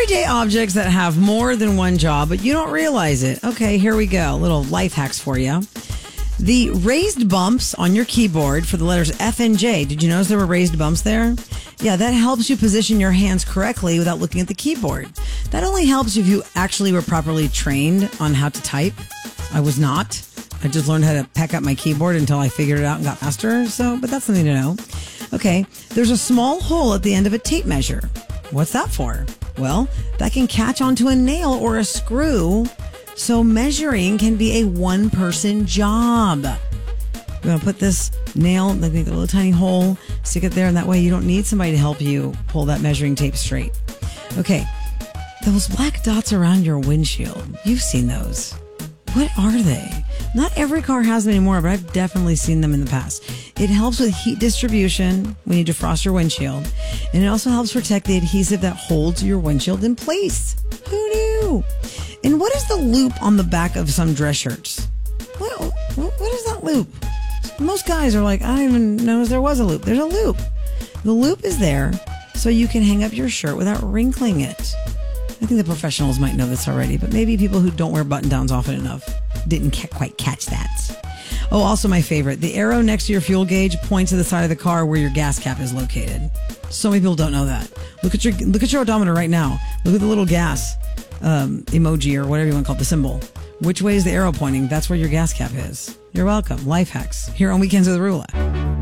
Everyday objects that have more than one job, but you don't realize it. Okay, here we go. Little life hacks for you. The raised bumps on your keyboard for the letters F and J. Did you notice there were raised bumps there? Yeah, that helps you position your hands correctly without looking at the keyboard. That only helps if you actually were properly trained on how to type. I was not. I just learned how to peck up my keyboard until I figured it out and got faster. But that's something to know. Okay, there's a small hole at the end of a tape measure. What's that for? Well, that can catch onto a nail or a screw, so measuring can be a one-person job. You're going to put this nail, make a little tiny hole, stick it there, and that way you don't need somebody to help you pull that measuring tape straight. Okay, those black dots around your windshield, you've seen those. What are they? Not every car has them anymore, but I've definitely seen them in the past. It helps with heat distribution when you defrost your windshield, and it also helps protect the adhesive that holds your windshield in place. Who knew? And what is the loop on the back of some dress shirts? What is that loop? Most guys are like, I don't even know there was a loop. There's a loop. The loop is there so you can hang up your shirt without wrinkling it. I think the professionals might know this already, but maybe people who don't wear button-downs often enough didn't quite catch that. Oh, also my favorite. The arrow next to your fuel gauge points to the side of the car where your gas cap is located. So many people don't know that. Look at your odometer right now. Look at the little gas emoji or whatever you want to call it, the symbol. Which way is the arrow pointing? That's where your gas cap is. You're welcome. Life hacks here on Weekends with Rula.